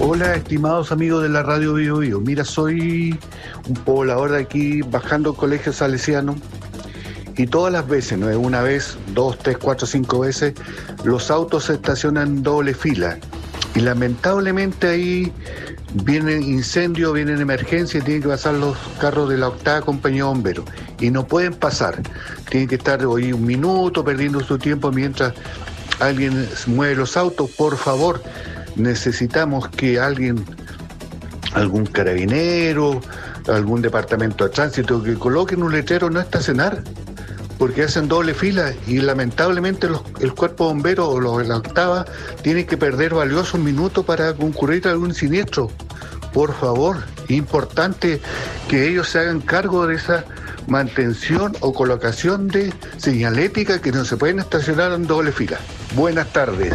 Hola, estimados amigos de la Radio Bio Bio. Mira, soy un poblador de aquí bajando al colegio salesiano y todas las veces, no es una vez, dos, tres, cuatro, cinco veces, los autos se estacionan en doble fila y lamentablemente ahí vienen incendios, vienen emergencias, tienen que pasar los carros de la octava compañía de bomberos y no pueden pasar. Tienen que estar hoy un minuto perdiendo su tiempo mientras alguien mueve los autos. Por favor, necesitamos que alguien, algún carabinero, algún departamento de tránsito, que coloquen un letrero no estacionar, porque hacen doble fila y lamentablemente el cuerpo de bomberos o los de la octava tienen que perder valiosos minutos para concurrir a algún siniestro. Por favor, importante que ellos se hagan cargo de esa mantención o colocación de señalética, que no se pueden estacionar en doble fila. Buenas tardes.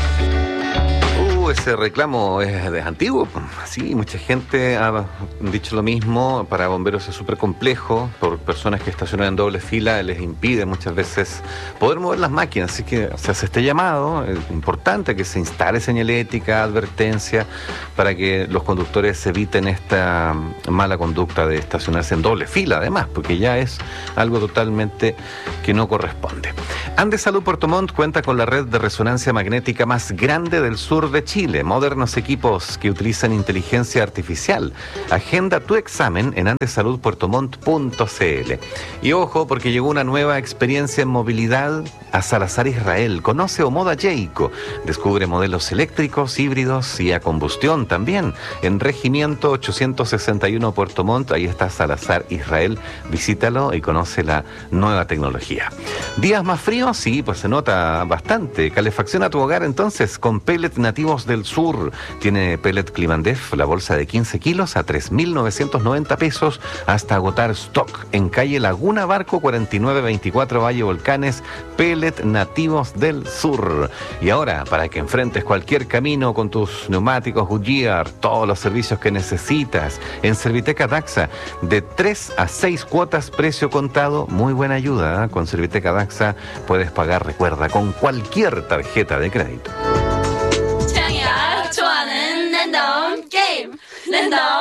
Ese reclamo es antiguo. Sí, mucha gente ha dicho lo mismo. Para bomberos es súper complejo. Por personas que estacionan en doble fila les impide muchas veces poder mover las máquinas. Así que se hace este llamado. Es importante que se instale señalética, advertencia, para que los conductores eviten esta mala conducta de estacionarse en doble fila, además, porque ya es algo totalmente que no corresponde. Andes Salud Puerto Montt cuenta con la red de resonancia magnética más grande del sur de Chile. Modernos equipos que utilizan inteligencia artificial. Agenda tu examen en andesaludpuertomont.cl. Y ojo, porque llegó una nueva experiencia en movilidad a Salazar Israel. Conoce Omoda Jayco. Descubre modelos eléctricos, híbridos y a combustión también. En Regimiento 861 Puerto Montt, ahí está Salazar Israel. Visítalo y conoce la nueva tecnología. ¿Días más fríos? Sí, pues se nota bastante. Calefacción a tu hogar entonces con pellet nativos del sur. Tiene pellet Climandef, la bolsa de 15 kilos a 3.990 pesos hasta agotar stock. En calle Laguna Barco 4924 Valle Volcanes, pellet nativos del sur. Y ahora, para que enfrentes cualquier camino con tus neumáticos Goodyear, todos los servicios que necesitas, en Serviteca Daxa, de 3 a 6 cuotas, precio contado, muy buena ayuda, ¿eh? Con Serviteca Daxa puedes pagar, recuerda, con cualquier tarjeta de crédito.